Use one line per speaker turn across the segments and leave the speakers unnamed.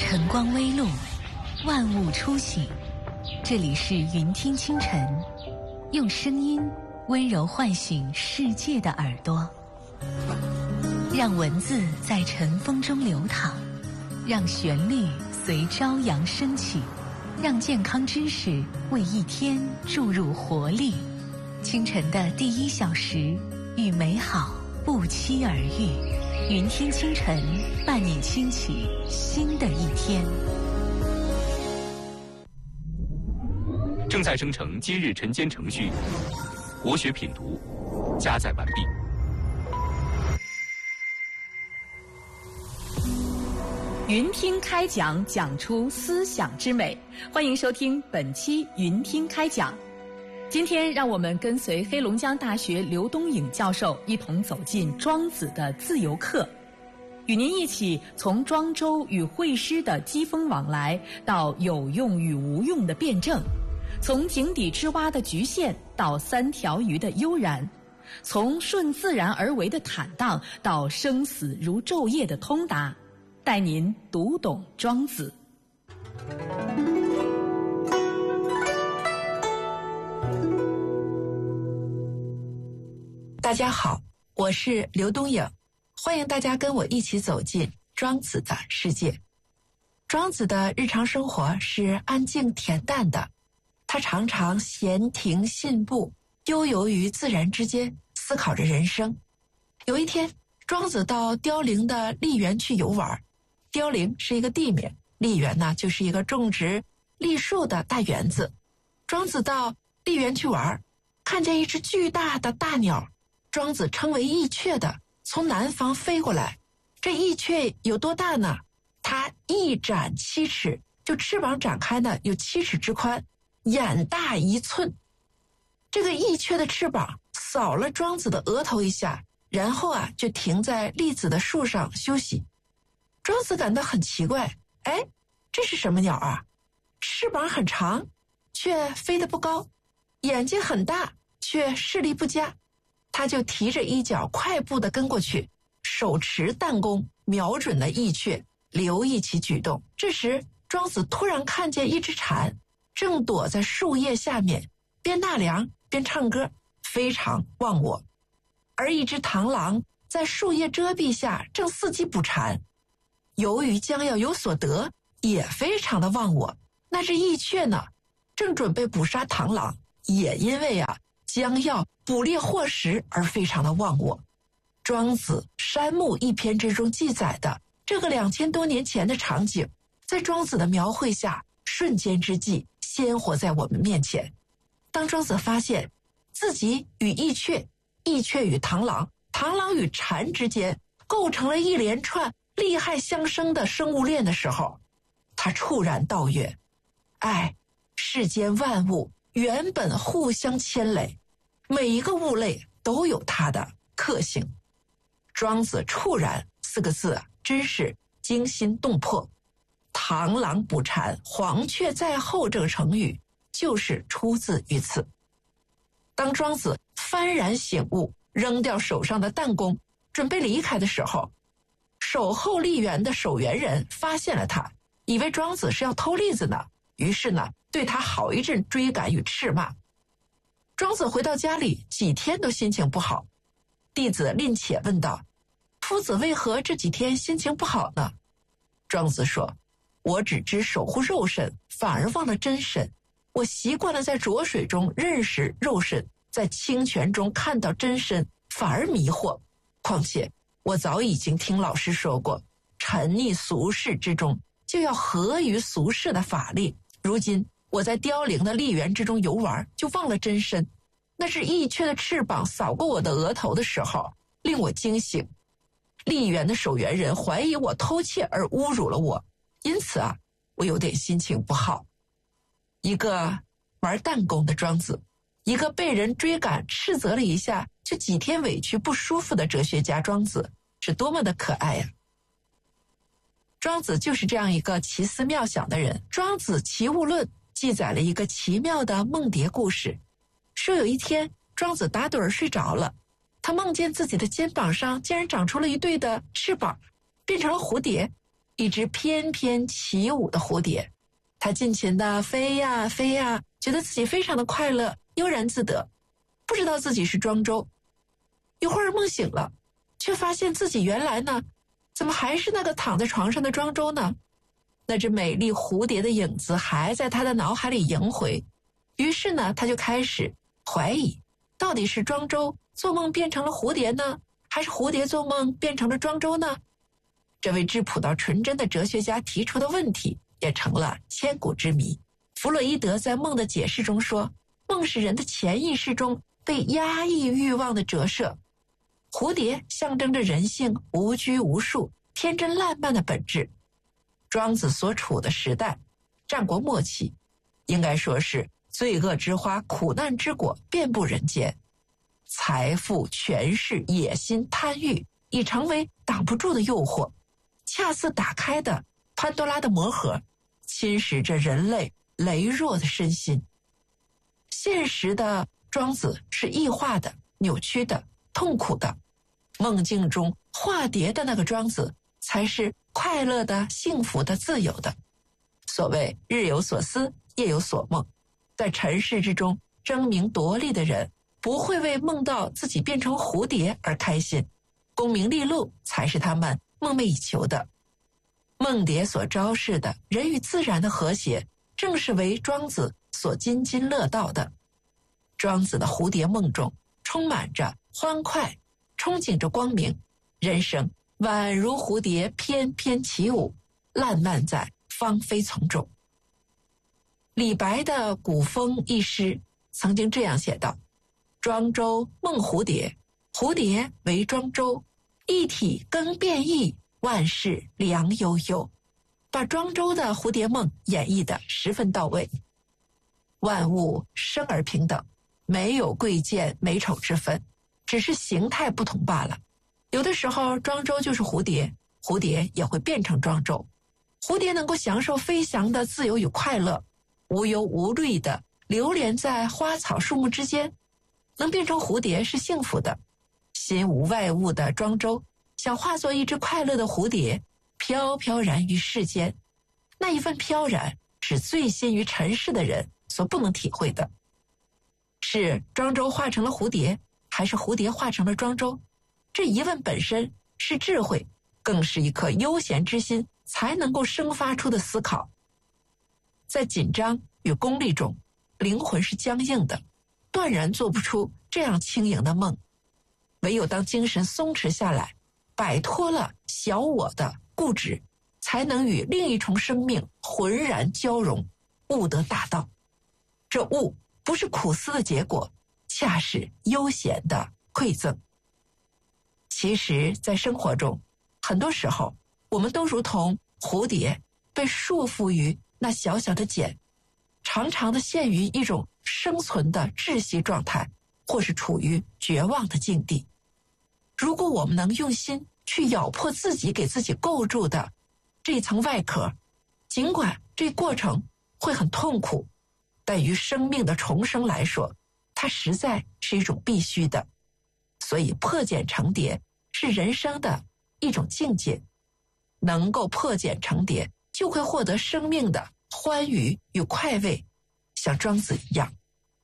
晨光微露，万物初醒。这里是云听清晨，用声音温柔唤醒世界的耳朵，让文字在晨风中流淌，让旋律随朝阳升起，让健康知识为一天注入活力。清晨的第1小时，与美好不期而遇。云听清晨，伴你轻启新的一天。
正在生成今日晨间程序，国学品读加载完毕。
云听开讲，讲出思想之美。欢迎收听本期云听开讲。今天让我们跟随黑龙江大学刘东颖教授一同走进庄子的自由课，与您一起从庄周与惠施的机锋往来到有用与无用的辩证，从井底之蛙的局限到3条鱼的悠然，从顺自然而为的坦荡到生死如昼夜的通达，带您读懂庄子。
大家好，我是刘东颖，欢迎大家跟我一起走进庄子的世界。庄子的日常生活是安静恬淡的，他常常闲庭信步，悠游于自然之间，思考着人生。有一天，庄子到凋零的栎园去游玩。凋零是一个地名，栎园呢就是一个种植栎树的大园子。庄子到栎园去玩，看见一只巨大的大鸟，庄子称为翼雀的，从南方飞过来。这翼雀有多大呢？它翼展7尺，就翅膀展开呢有7尺之宽，眼大1寸。这个翼雀的翅膀扫了庄子的额头一下，然后就停在栗子的树上休息。庄子感到很奇怪，这是什么鸟啊？翅膀很长，却飞得不高，眼睛很大，却视力不佳。他就提着衣角快步地跟过去，手持弹弓瞄准了翼雀，留意其举动。这时庄子突然看见一只蝉正躲在树叶下面，边纳凉边唱歌，非常忘我。而一只螳螂在树叶遮蔽下正伺机捕蝉，由于将要有所得，也非常的忘我。那只翼雀呢，正准备捕杀螳螂，也因为将要捕猎获食而非常的忘我。庄子《山木》一篇之中记载的这个2000多年前的场景，在庄子的描绘下，瞬间之际鲜活在我们面前。当庄子发现自己与翼雀，翼雀与螳螂，螳螂与蝉之间构成了一连串利害相生的生物链的时候，他触然道曰：世间万物原本互相牵累，每一个物类都有它的克性。庄子触然4个字真是惊心动魄。螳螂捕蝉，黄雀在后，这个成语就是出自于此。当庄子幡然醒悟，扔掉手上的弹弓，准备离开的时候，守候栎园的守园人发现了他，以为庄子是要偷栗子呢，于是呢对他好一阵追赶与斥骂。庄子回到家里几天都心情不好，弟子蔺且问道：夫子为何这几天心情不好呢？庄子说：我只知守护肉身，反而忘了真身。我习惯了在浊水中认识肉身，在清泉中看到真身，反而迷惑。况且我早已经听老师说过，沉溺俗世之中，就要合于俗世的法力。如今我在凋零的栎园之中游玩，就忘了真身。那只翼雀的翅膀扫过我的额头的时候，令我惊醒。栎园的守园人怀疑我偷窃而侮辱了我，因此我有点心情不好。一个玩弹弓的庄子，一个被人追赶斥责了一下就几天委屈不舒服的哲学家庄子，是多么的可爱呀！庄子就是这样一个奇思妙想的人。庄子《齐物论》记载了一个奇妙的梦蝶故事，说有一天庄子打盹儿睡着了，他梦见自己的肩膀上竟然长出了一对的翅膀，变成了蝴蝶。 一只翩翩起舞的蝴蝶，它尽情地飞呀飞呀，觉得自己非常的快乐，悠然自得，不知道自己是庄周。一会儿梦醒了，却发现自己原来呢，怎么还是那个躺在床上的庄周呢？那只美丽蝴蝶的影子还在他的脑海里萦回，于是呢，他就开始怀疑，到底是庄周做梦变成了蝴蝶呢，还是蝴蝶做梦变成了庄周呢？这位质朴到纯真的哲学家提出的问题也成了千古之谜。弗洛伊德在梦的解释中说，梦是人的潜意识中被压抑欲望的折射，蝴蝶象征着人性无拘无束、天真烂漫的本质。庄子所处的时代，战国末期，应该说是罪恶之花、苦难之果遍布人间，财富、权势、野心、贪欲已成为挡不住的诱惑，恰似打开的潘多拉的魔盒，侵蚀着人类羸弱的身心。现实的庄子是异化的、扭曲的、痛苦的，梦境中化蝶的那个庄子才是快乐的、幸福的、自由的。所谓日有所思，夜有所梦，在尘世之中争名夺利的人不会为梦到自己变成蝴蝶而开心，功名利禄才是他们梦寐以求的。梦蝶所昭示的人与自然的和谐，正是为庄子所津津乐道的。庄子的蝴蝶梦中充满着欢快，憧憬着光明，人生宛如蝴蝶翩翩起舞，烂漫在芳菲丛中。李白的《古风》一诗曾经这样写道：庄周梦蝴蝶，蝴蝶为庄周，一体更变异，万事良悠悠。把庄周的蝴蝶梦演绎得十分到位。万物生而平等，没有贵贱美丑之分，只是形态不同罢了。有的时候庄周就是蝴蝶，蝴蝶也会变成庄周。蝴蝶能够享受飞翔的自由与快乐，无忧无虑地流连在花草树木之间，能变成蝴蝶是幸福的。心无外物的庄周想化作一只快乐的蝴蝶，飘飘然于世间，那一份飘然是醉心于尘世的人所不能体会的。是庄周化成了蝴蝶，还是蝴蝶化成了庄周？这疑问本身是智慧，更是一颗悠闲之心才能够生发出的思考。在紧张与功利中，灵魂是僵硬的，断然做不出这样轻盈的梦。唯有当精神松弛下来，摆脱了小我的固执，才能与另一重生命浑然交融，悟得大道。这悟不是苦思的结果，恰是悠闲的馈赠。其实在生活中，很多时候我们都如同蝴蝶被束缚于那小小的茧，常常的陷于一种生存的窒息状态，或是处于绝望的境地。如果我们能用心去咬破自己给自己构筑的这层外壳，尽管这过程会很痛苦，但于生命的重生来说，它实在是一种必须的。所以破茧成蝶是人生的一种境界，能够破茧成蝶，就会获得生命的欢愉与快慰，像庄子一样。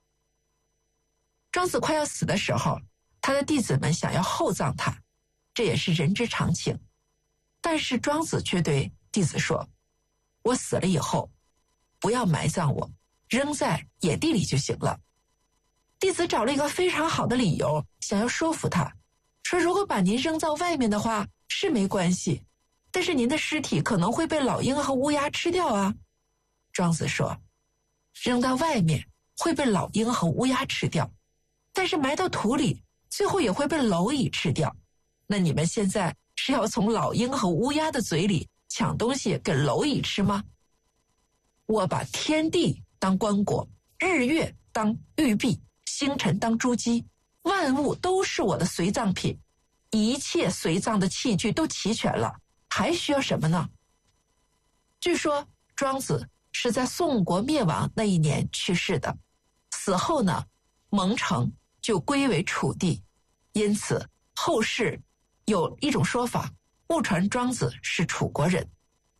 庄子快要死的时候，他的弟子们想要厚葬他，这也是人之常情。但是庄子却对弟子说，我死了以后，不要埋葬我，扔在野地里就行了。弟子找了一个非常好的理由，想要说服他，说如果把您扔到外面的话是没关系，但是您的尸体可能会被老鹰和乌鸦吃掉啊。庄子说，扔到外面会被老鹰和乌鸦吃掉，但是埋到土里最后也会被蝼蚁吃掉。那你们现在是要从老鹰和乌鸦的嘴里抢东西给蝼蚁吃吗？我把天地当棺椁，日月当玉璧，星辰当珠玑，万物都是我的随葬品，一切随葬的器具都齐全了，还需要什么呢？据说庄子是在宋国灭亡那一年去世的，死后呢，蒙城就归为楚地，因此后世有一种说法，误传庄子是楚国人。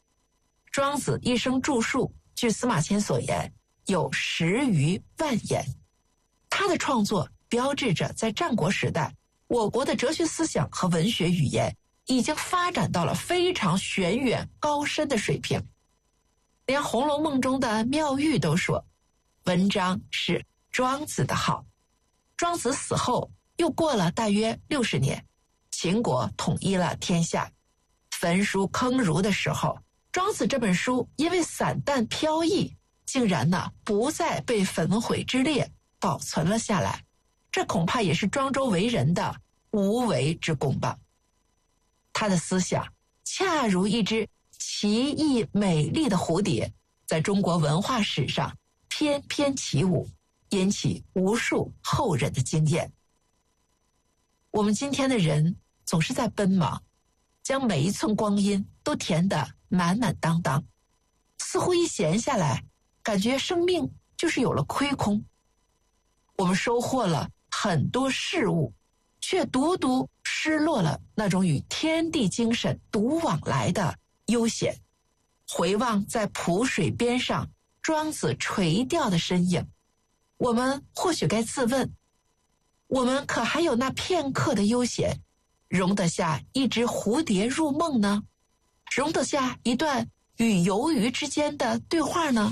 庄子一生著述，据司马迁所言，有10余万言。他的创作标志着在战国时代，我国的哲学思想和文学语言已经发展到了非常玄远高深的水平。连《红楼梦》中的妙玉都说，文章是庄子的好。庄子死后又过了大约60年，秦国统一了天下。焚书坑儒的时候，庄子这本书因为散淡飘逸，竟然不再被焚毁之列保存了下来。这恐怕也是庄周为人的无为之功吧。他的思想恰如一只奇异美丽的蝴蝶，在中国文化史上翩翩起舞，引起无数后人的惊艳。我们今天的人总是在奔忙，将每一寸光阴都填得满满当当，似乎一闲下来，感觉生命就是有了亏空。我们收获了很多事物，却独独失落了那种与天地精神独往来的悠闲。回望在蒲水边上庄子垂钓的身影，我们或许该自问，我们可还有那片刻的悠闲，容得下一只蝴蝶入梦呢？容得下一段与游鱼之间的对话呢？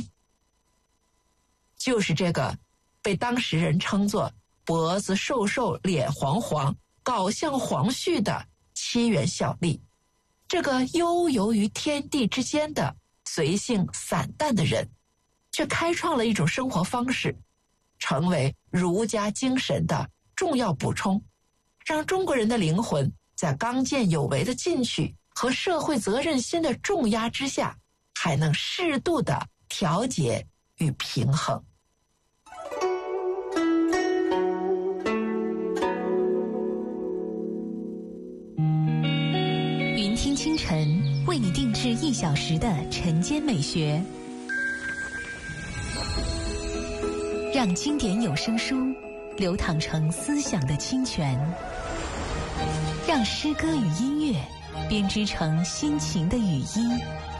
就是这个被当时人称作脖子瘦瘦脸黄黄搞像黄旭的7元小吏，这个悠游于天地之间的随性散淡的人，却开创了一种生活方式，成为儒家精神的重要补充，让中国人的灵魂在刚健有为的进取和社会责任心的重压之下，还能适度的调节与平衡。
云听清晨为你定制1小时的晨间美学，让经典有声书流淌成思想的清泉，让诗歌与音乐编织成心情的语音，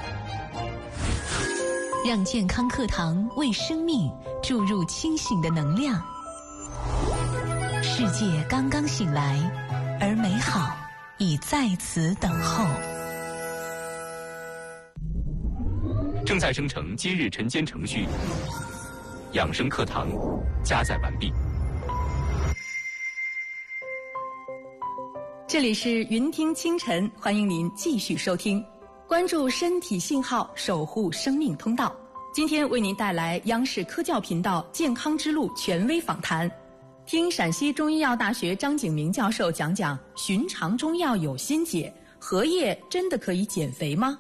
让健康课堂为生命注入清醒的能量。世界刚刚醒来，而美好已在此等候。
正在生成今日晨间程序，养生课堂加载完毕。
这里是云听清晨，欢迎您继续收听，关注身体信号，守护生命通道。今天为您带来央视科教频道健康之路权威访谈，听陕西中医药大学张景明教授讲讲寻常中药有心解，荷叶真的可以减肥吗？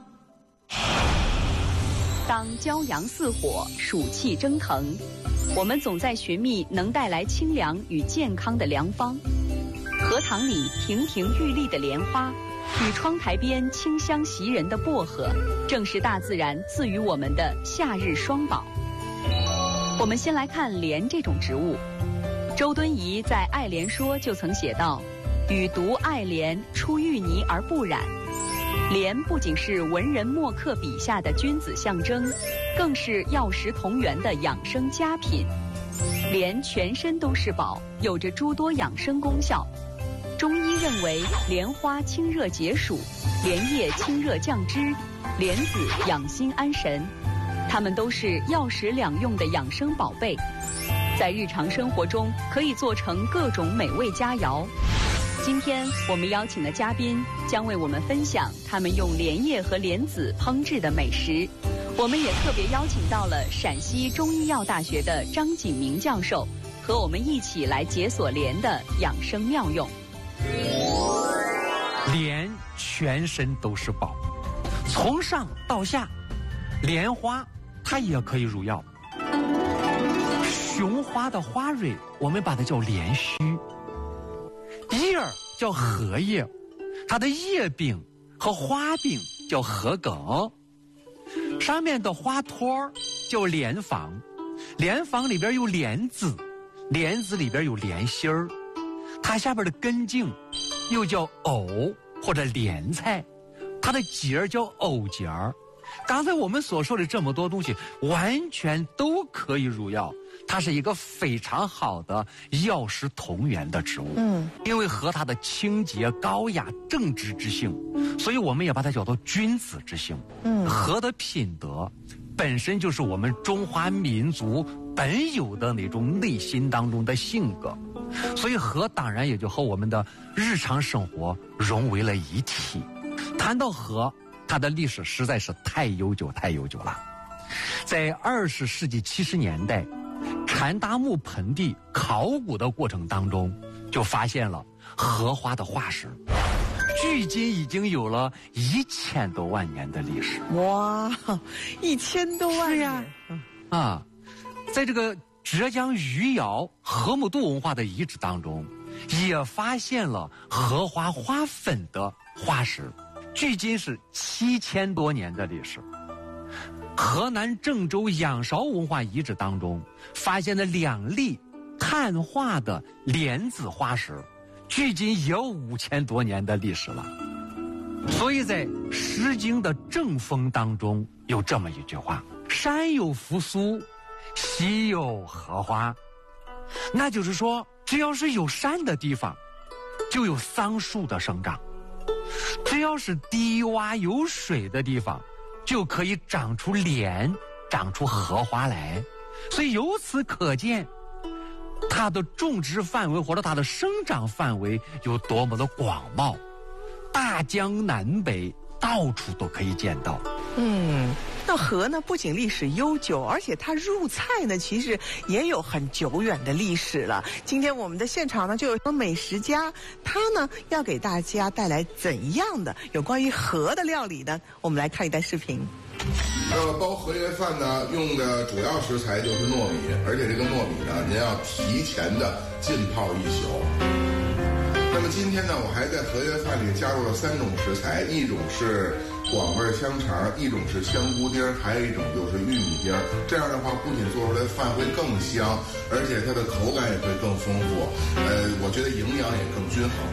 当骄阳似火，暑气蒸腾，我们总在寻觅能带来清凉与健康的良方。荷塘里亭亭玉立的莲花，与窗台边清香袭人的薄荷，正是大自然赐予我们的夏日双宝。我们先来看莲这种植物。周敦颐在《爱莲说》就曾写道：“予独爱莲，出淤泥而不染。”莲不仅是文人墨客笔下的君子象征，更是药食同源的养生佳品。莲全身都是宝，有着诸多养生功效。中医认为，莲花清热解暑，莲叶清热降脂，莲子养心安神，它们都是药食两用的养生宝贝，在日常生活中可以做成各种美味佳肴。今天我们邀请的嘉宾将为我们分享他们用莲叶和莲子烹制的美食。我们也特别邀请到了陕西中医药大学的张景明教授，和我们一起来解锁莲的养生妙用。
莲全身都是宝，从上到下，莲花它也可以入药。雄花的花蕊我们把它叫莲须，叶儿叫荷叶，它的叶柄和花柄叫荷梗，上面的花托叫莲房，莲房里边有莲子，莲子里边有莲心儿，它下边的根茎又叫藕或者莲菜，它的节儿叫藕节儿， 刚才我们所说的这么多东西，完全都可以入药。它是一个非常好的药食同源的植物。因为和它的清洁、高雅、正直之性，所以我们也把它叫做君子之性。和的品德本身就是我们中华民族本有的那种内心当中的性格，所以和当然也就和我们的日常生活融为了一体。谈到和，它的历史实在是太悠久了。在20世纪70年代，禅达木盆地考古的过程当中，就发现了荷花的化石，距今已经有了1000多万年的历史。
哇，1000多万年！
在这个浙江余姚河姆渡文化的遗址当中，也发现了荷花花粉的化石，距今是7000多年的历史。河南郑州仰韶文化遗址当中发现了2粒碳化的莲子花石，距今也有5000多年的历史了。所以在《诗经》的正风当中有这么一句话：山有扶苏，溪有荷花。那就是说，只要是有山的地方，就有桑树的生长；只要是低洼有水的地方，就可以长出莲，长出荷花来。所以由此可见，它的种植范围或者它的生长范围有多么的广袤，大江南北到处都可以见到。
那荷呢，不仅历史悠久，而且它入菜呢，其实也有很久远的历史了。今天我们的现场呢，就有美食家，他呢要给大家带来怎样的有关于荷的料理呢？我们来看一段视频。
包荷叶饭呢，用的主要食材就是糯米，而且这个糯米呢，您要提前的浸泡1宿。那么今天呢，我还在荷叶饭里加入了3种食材，一种是广味香肠，一种是香菇丁，还有一种就是玉米丁。这样的话，不仅做出来的饭会更香，而且它的口感也会更丰富。我觉得营养也更均衡。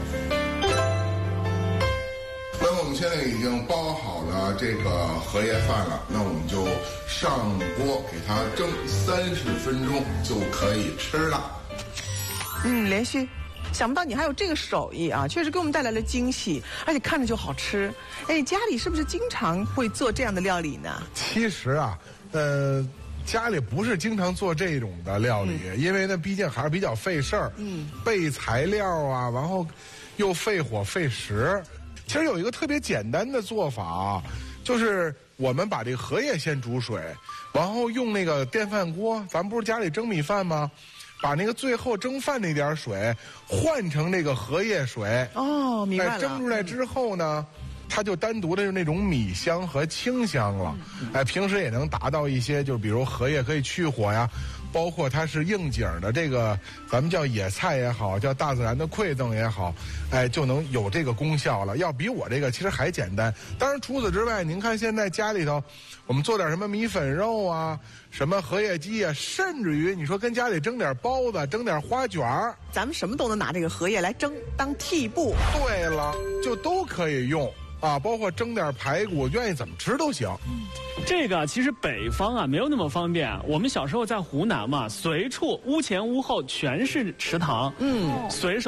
那么我们现在已经包好了这个荷叶饭了，那我们就上锅给它蒸30分钟就可以吃了。
连续。想不到你还有这个手艺啊，确实给我们带来了惊喜，而且看着就好吃。家里是不是经常会做这样的料理呢？
其实啊，家里不是经常做这种的料理，因为呢，毕竟还是比较费事儿，备材料啊，然后又费火费时。其实有一个特别简单的做法，就是我们把这个荷叶先煮水，然后用那个电饭锅，咱们不是家里蒸米饭吗？把那个最后蒸饭那点水换成那个荷叶水。
明白了。
蒸出来之后呢，它就单独的是那种米香和清香了。平时也能达到一些，就是比如荷叶可以去火呀，包括它是应景的这个，咱们叫野菜也好，叫大自然的馈赠也好，就能有这个功效了。要比我这个其实还简单。当然除此之外，您看现在家里头，我们做点什么米粉肉啊，什么荷叶鸡啊，甚至于你说跟家里蒸点包子，蒸点花卷儿，
咱们什么都能拿这个荷叶来蒸当屉布。
对了，就都可以用啊，包括蒸点排骨，愿意怎么吃都行。
这个其实北方啊没有那么方便。我们小时候在湖南嘛，随处屋前屋后全是池塘，随手